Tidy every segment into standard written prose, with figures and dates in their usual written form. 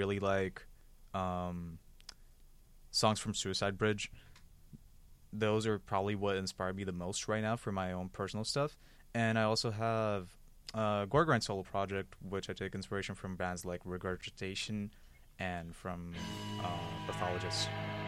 really like um, songs from Suicide Bridge. Those are probably what inspired me the most right now for my own personal stuff. And I also have Gorgrind solo project, which I take inspiration from bands like Regurgitation and from Pathologist.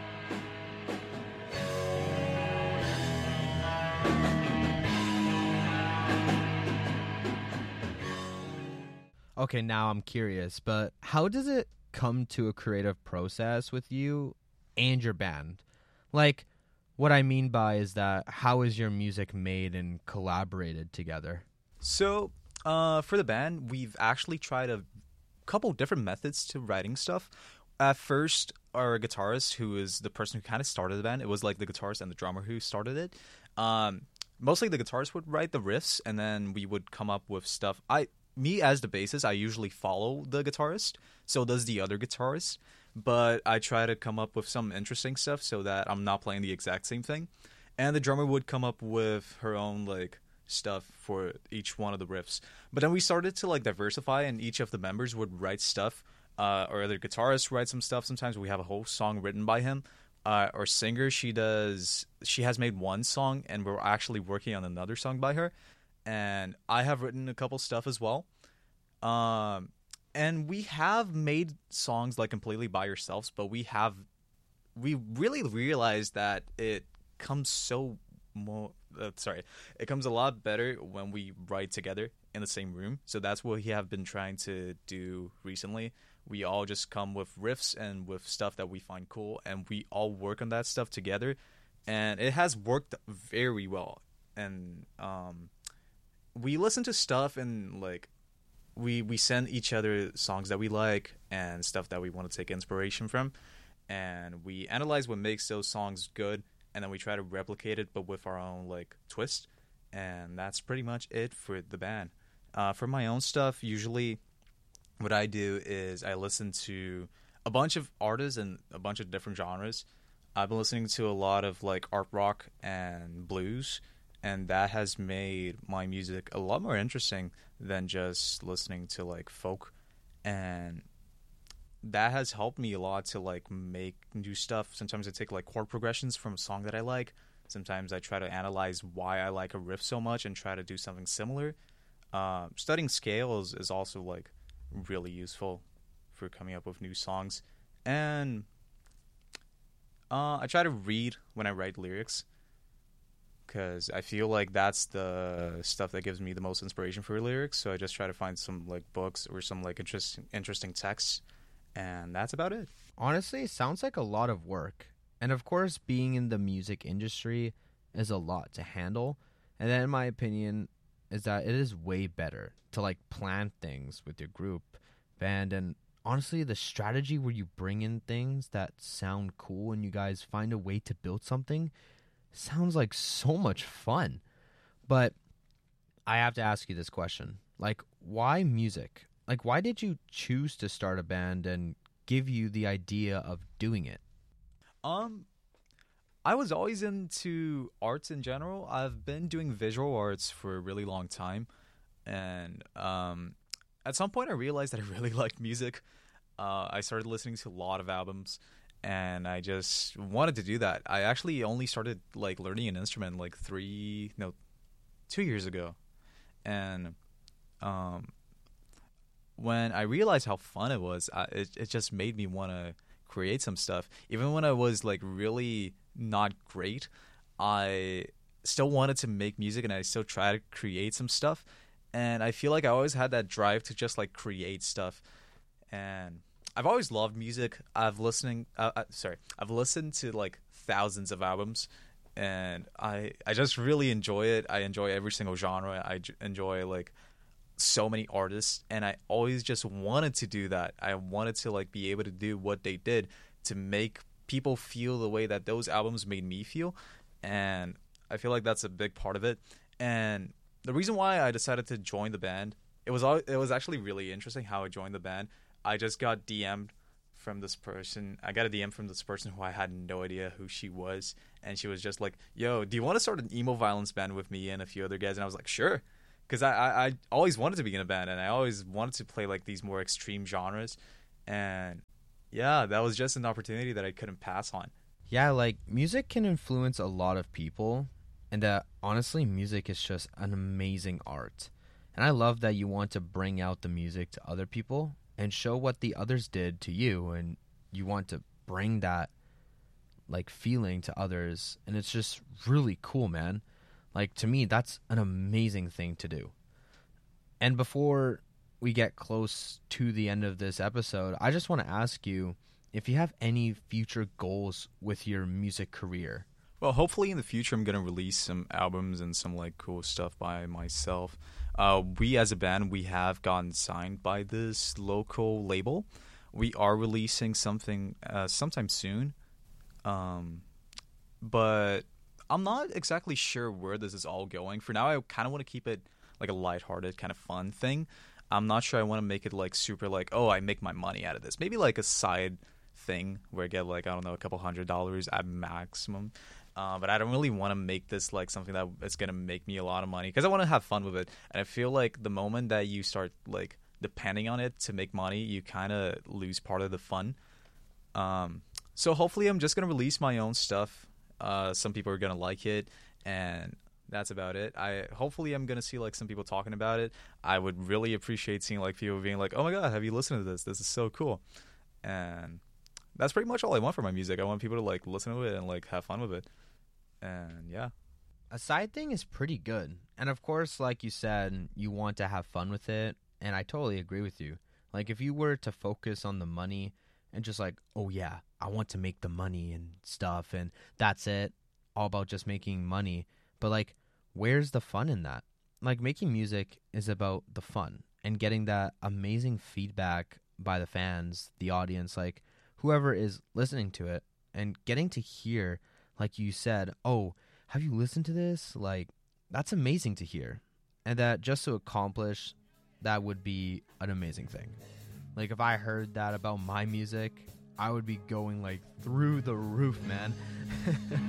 Okay, now I'm curious, but how does it come to a creative process with you and your band? Like, what I mean by is that how is your music made and collaborated together? So, for the band, we've actually tried a couple different methods to writing stuff. At first, our guitarist, who is the person who kind of started the band, it was like the guitarist and the drummer who started it. Mostly the guitarist would write the riffs, and then we would come up with stuff. Me as the bassist, I usually follow the guitarist. So does the other guitarist. But I try to come up with some interesting stuff so that I'm not playing the exact same thing. And the drummer would come up with her own like stuff for each one of the riffs. But then we started to like diversify, and each of the members would write stuff. Or the guitarist writes some stuff. Sometimes we have a whole song written by him. Our singer, she has made one song, and we're actually working on another song by her. And I have written a couple stuff as well. And we have made songs like completely by ourselves, but we really realized that it comes it comes a lot better when we write together in the same room. So that's what we have been trying to do recently. We all just come with riffs and with stuff that we find cool, and we all work on that stuff together, and it has worked very well. And we listen to stuff, and like we send each other songs that we like and stuff that we want to take inspiration from, and we analyze what makes those songs good, and then we try to replicate it but with our own like twist. And that's pretty much it for the band. For my own stuff, usually what I do is I listen to a bunch of artists and a bunch of different genres. I've been listening to a lot of like art rock and blues, and that has made my music a lot more interesting than just listening to like folk. And that has helped me a lot to like make new stuff. Sometimes I take like chord progressions from a song that I like. Sometimes I try to analyze why I like a riff so much and try to do something similar. Studying scales is also like really useful for coming up with new songs. And I try to read when I write lyrics, because I feel like that's the stuff that gives me the most inspiration for lyrics. So I just try to find some like books or some like interesting texts, and that's about it. Honestly, it sounds like a lot of work. And of course, being in the music industry is a lot to handle. And then in my opinion is that it is way better to like plan things with your group, band, and honestly the strategy where you bring in things that sound cool and you guys find a way to build something sounds like so much fun. But I have to ask you this question. Like, why music? Like, why did you choose to start a band and give you the idea of doing it? I was always into arts in general. I've been doing visual arts for a really long time. And at some point I realized that I really liked music. I started listening to a lot of albums, and I just wanted to do that. I actually only started like learning an instrument like 2 years ago. And when I realized how fun it was, it just made me want to create some stuff. Even when I was like really not great, I still wanted to make music, and I still try to create some stuff. And I feel like I always had that drive to just like create stuff. And I've always loved music. I've listened to like thousands of albums, and I just really enjoy it. I enjoy every single genre. I enjoy like so many artists, and I always just wanted to do that. I wanted to like be able to do what they did to make people feel the way that those albums made me feel. And I feel like that's a big part of it. And the reason why I decided to join the band, it was actually really interesting how I joined the band. I just got DM'd from this person. I got a DM from this person who I had no idea who she was, and she was just like, "Yo, do you want to start an emo violence band with me and a few other guys?" And I was like, "Sure," because I always wanted to be in a band, and I always wanted to play like these more extreme genres. And yeah, that was just an opportunity that I couldn't pass on. Yeah, like music can influence a lot of people, and that honestly, music is just an amazing art. And I love that you want to bring out the music to other people and show what the others did to you, and you want to bring that like feeling to others, and it's just really cool, man. Like to me, that's an amazing thing to do. And before we get close to the end of this episode, I just want to ask you if you have any future goals with your music career. Well, hopefully in the future, I'm gonna release some albums and some like cool stuff by myself. We as a band, we have gotten signed by this local label. We are releasing something sometime soon, but I'm not exactly sure where this is all going. For now, I kind of want to keep it like a lighthearted, kind of fun thing. I'm not sure I want to make it like super like, oh, I make my money out of this. Maybe like a side thing where I get like, I don't know, a couple $100 at maximum. But I don't really want to make this like something that is going to make me a lot of money, because I want to have fun with it. And I feel like the moment that you start like depending on it to make money, you kind of lose part of the fun. So hopefully I'm just going to release my own stuff. Some people are going to like it, and that's about it. Hopefully I'm going to see like some people talking about it. I would really appreciate seeing like people being like, oh my God, have you listened to this? This is so cool. And that's pretty much all I want for my music. I want people to like listen to it and like have fun with it. And yeah. A side thing is pretty good. And of course, like you said, you want to have fun with it. And I totally agree with you. Like if you were to focus on the money and just like, oh yeah, I want to make the money and stuff, and that's it, all about just making money. But like, where's the fun in that? Like making music is about the fun and getting that amazing feedback by the fans, the audience, like whoever is listening to it, and getting to hear, like you said, oh, have you listened to this? Like, that's amazing to hear. And that just to accomplish, that would be an amazing thing. Like, if I heard that about my music, I would be going, like, through the roof, man.